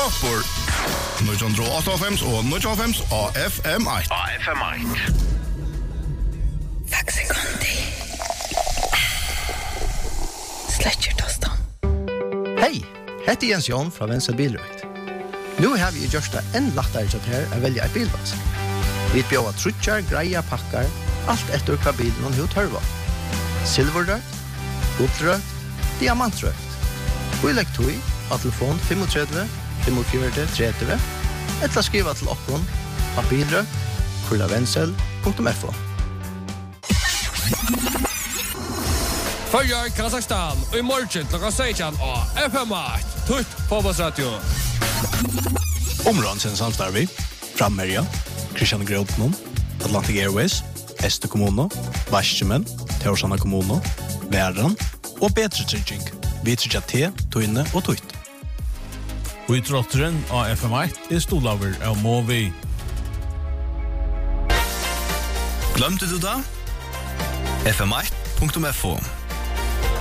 Kroppur. 985 og 95 og FM1. Faxi Conti. Sletcher tostan. Hei, heter Jens Jon fra Venstre Bilrøkt. Nu har vi gjort det enn lettere til her å velge en bilvask. Vi bjør trutjar, greia, pakkar, alt etter hva bilen hun har tørva. Silverrøkt, guldrøkt, diamantrøkt. Vi legger tog av telefon 35 45 30 eller skriva til okkon av bilrøkt@vensel.fo. Följer Kazakstan och i morgon klockan 16 och FM1 Tutt Fotbollsradio. Områden samstarvi, Frammerja, Christian Grotnon, Atlantic Airways, Este Kommuno, Varsjemen, Teorsana Kommuno, Värran och Betre Trygging, Vitrija T, Tuinne och Tutt. Og i trotteren av FM1 stolaver av Movi. Glömde du det? FM1.fo